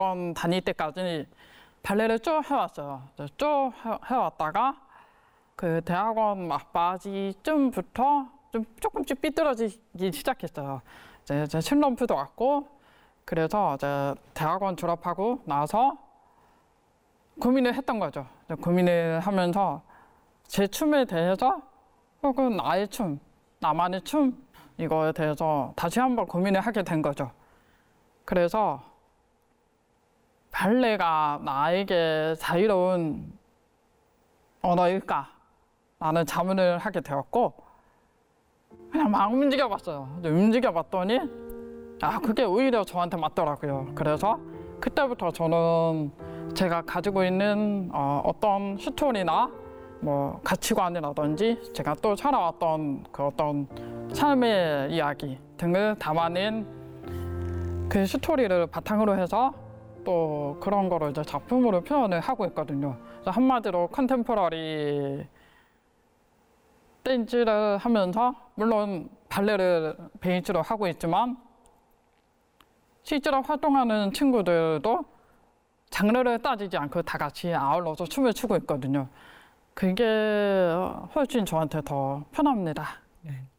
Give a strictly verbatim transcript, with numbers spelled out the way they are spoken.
번 다닐 때까지 발레를 쭉 해왔어요. 쭉 해, 해왔다가 그 대학원 막바지쯤부터 좀 조금씩 삐뚤어지기 시작했어요. 이제, 이제 슬럼프도 왔고 그래서 이제 대학원 졸업하고 나서 고민을 했던 거죠. 고민을 하면서 제 춤에 대해서 혹은 나의 춤, 나만의 춤 이거에 대해서 다시 한번 고민을 하게 된 거죠. 그래서 발레가 나에게 자유로운 언어일까? 라는 자문을 하게 되었고 그냥 막 움직여봤어요. 움직여봤더니 아 그게 오히려 저한테 맞더라고요. 그래서 그때부터 저는 제가 가지고 있는 어, 어떤 스토리나 뭐 가치관이라든지 제가 또 살아왔던 그 어떤 삶의 이야기 등을 담아낸 그 스토리를 바탕으로 해서 또 그런 거를 이제 작품으로 표현을 하고 있거든요. 그래서 한마디로 컨템포러리 댄스를 하면서 물론 발레를 베이스로 하고 있지만 실제로 활동하는 친구들도 장르를 따지지 않고 다 같이 아울러서 춤을 추고 있거든요. 그게 훨씬 저한테 더 편합니다. 네.